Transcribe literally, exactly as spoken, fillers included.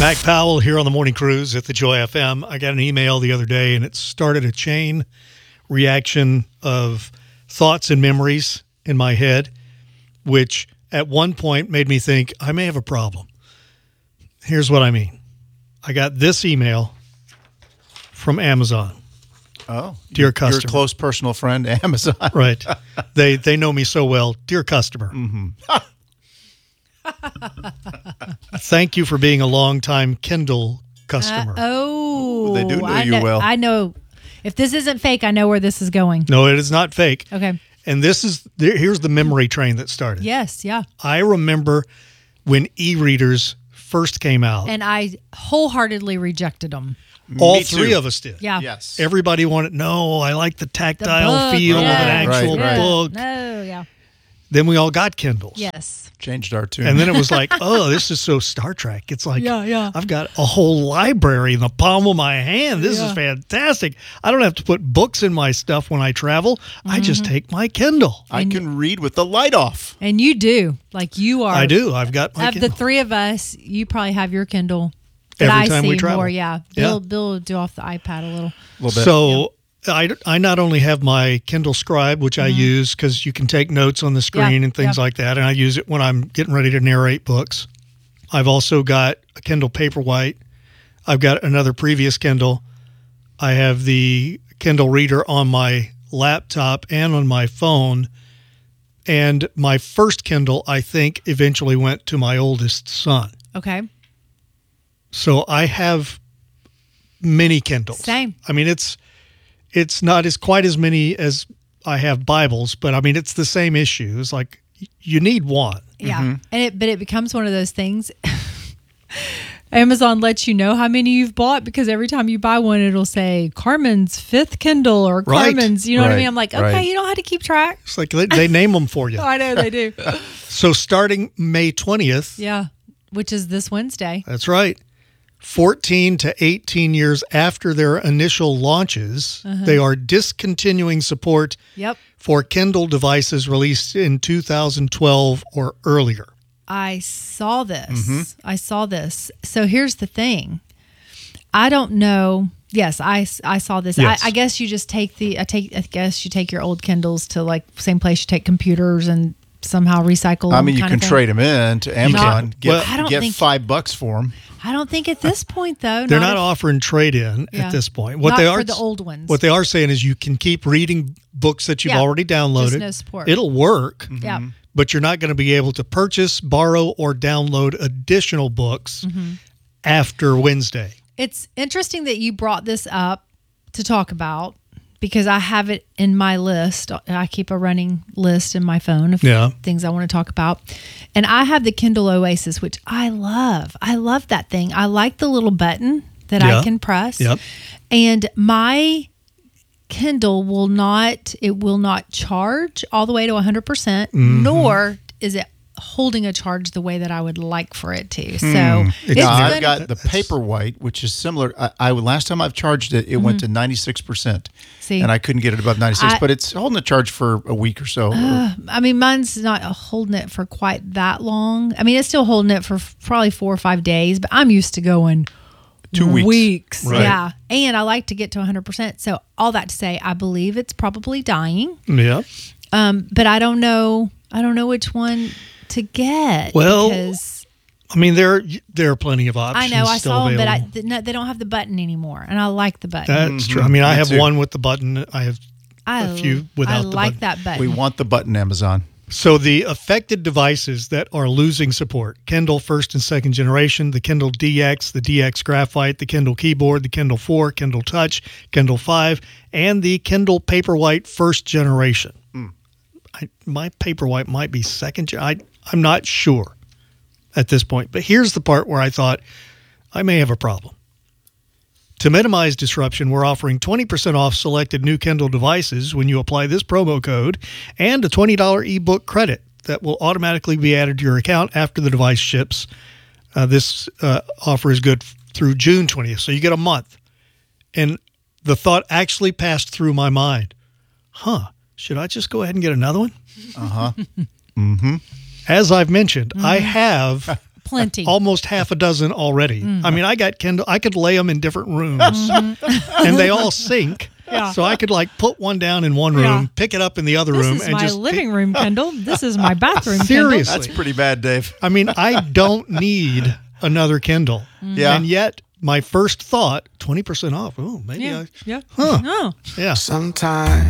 Mac Powell here on the Morning Cruise at the Joy F M. I got an email the other day, and it started a chain reaction of thoughts and memories in my head, which at one point made me think I may have a problem. Here's what I mean. I got this email from Amazon. Oh, dear your, customer. your close personal friend, Amazon. Right. They they know me so well. Dear customer. Mm-hmm. Thank you for being a longtime Kindle customer. Uh, oh, They do know I you know, well. I know. If this isn't fake, I know where this is going. No, it is not fake. Okay. And this is, here's the memory train that started. Yes, yeah. I remember when e-readers first came out. And I wholeheartedly rejected them. All Me three too. of us did. Yeah. Yes. Everybody wanted, no, I like the The tactile book, feel yeah. of an actual Right, right. book. No, yeah. Then we all got Kindles. Yes. Changed our tune. And then it was like, oh, this is so Star Trek. It's like, Yeah, yeah. I've got a whole library in the palm of my hand. This Yeah. is fantastic. I don't have to put books in my stuff when I travel. I just Mm-hmm. take my Kindle. I can read with the light off. And you do. Like you are. I do. I've got my Of the Kindle. three of us, you probably have your Kindle. That Every I time see we travel. more, yeah. Yeah. Bill, Bill will do off the iPad a little. A little bit. So I, I not only have my Kindle Scribe, which I use because you can take notes on the screen Mm-hmm. Yeah, and things yeah. like that, and I use it when I'm getting ready to narrate books. I've also got a Kindle Paperwhite. I've got another previous Kindle. I have the Kindle Reader on my laptop and on my phone. And my first Kindle, I think, eventually went to my oldest son. Okay. So I have many Kindles. Same. I mean, it's it's not as quite as many as I have Bibles, but I mean, it's the same issue. It's like you need one. Yeah. Mm-hmm. And it but it becomes one of those things. Amazon lets you know how many you've bought because every time you buy one, it'll say Carmen's fifth Kindle or Right. Carmen's. You know what I Right, mean? I'm like, okay, right. you don't have to keep track. It's like they, they name them for you. I know they do. So starting May twentieth, Yeah. Which is this Wednesday. that's right, fourteen to eighteen years after their initial launches, Uh-huh. they are discontinuing support Yep. for Kindle devices released in two thousand twelve or earlier. I saw this. Mm-hmm. I saw this. So here's the thing. I don't know. Yes, I, I saw this. Yes. I, I guess you just take the. I take. I guess you take your old Kindles to like same place you take computers and somehow recycle. I them mean, you kind can of thing. trade them in to Amazon. Not- get Well, I don't get think- five bucks for them. I don't think at this point though. They're not if- offering trade-in Yeah. at this point. What Not they for are the old ones. What they are saying is you can keep reading books that you've Yeah. already downloaded. Just no support. It'll work, Yeah. but you're not going to be able to purchase, borrow, or download additional books Mm-hmm. after Wednesday. It's interesting that you brought this up to talk about because I have it in my list. I keep a running list in my phone of Yeah. things I want to talk about. And I have the Kindle Oasis, which I love. I love that thing. I like the little button that Yeah. I can press. Yep. And my Kindle will not, it will not charge all the way to one hundred percent, Mm-hmm. nor is it holding a charge the way that I would like for it to. So Hmm. it's Now, I've gonna- got the Paperwhite, which is similar. I, I last time I've charged it, it went to ninety-six percent. Mm-hmm. See? And I couldn't get it above ninety-six, I- but it's holding a charge for a week or so. I mean, mine's not holding it for quite that long. I mean, it's still holding it for f- probably four or five days, but I'm used to going Two weeks. weeks. Right. Yeah. And I like to get to one hundred percent. So, all that to say, I believe it's probably dying. Yeah. Um, but I don't know. I don't know which one to get. Well, because I mean, there there are plenty of I options know I still saw them, but I, available. th- no, they don't have the button anymore. And I like the button. That's true. I mean, I Me have too. one with the button. I have I, a few without I the like button. that button. We want the button, Amazon. So the affected devices that are losing support, Kindle first and second generation, the Kindle D X, the D X Graphite, the Kindle Keyboard, the Kindle four, Kindle Touch, Kindle five, and the Kindle Paperwhite first generation. I, my Paperwhite might be second. gen- I, I'm not sure at this point. But here's the part where I thought I may have a problem. To minimize disruption, we're offering twenty percent off selected new Kindle devices when you apply this promo code and a twenty dollars ebook credit that will automatically be added to your account after the device ships. Uh, this uh, offer is good f- through June twentieth, so you get a month. And the thought actually passed through my mind. Huh, should I just go ahead and get another one? Uh huh. Mm-hmm. As I've mentioned, I have Plenty. almost half a dozen already. I mean, I got Kindle. I could lay them in different rooms, and they all sync. Yeah. So I could like put one down in one room, Yeah. pick it up in the other This room, is and my just living room Kindle. This is my bathroom Seriously. Kindle. That's pretty bad, Dave. I mean, I don't need another Kindle. Yeah. And yet, my first thought, twenty percent off. Oh, maybe Yeah. I. Yeah. Huh. Oh. Yeah. Sometimes